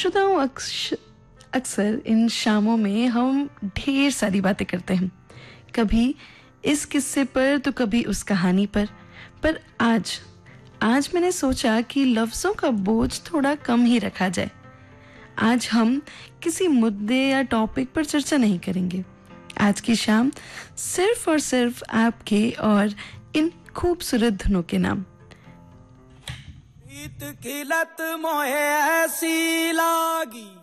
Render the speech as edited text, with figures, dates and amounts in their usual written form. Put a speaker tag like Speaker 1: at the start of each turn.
Speaker 1: श्रोताओं, अक्सर इन शामों में हम ढेर सारी बातें करते हैं, कभी इस किस्से पर तो कभी उस कहानी पर आज मैंने सोचा कि लफ्ज़ों का बोझ थोड़ा कम ही रखा जाए। आज हम किसी मुद्दे या टॉपिक पर चर्चा नहीं करेंगे। आज की शाम सिर्फ और सिर्फ आपके और इन खूबसूरत धुनों के नाम।
Speaker 2: प्रीत की लत मोहे ऐसी लागी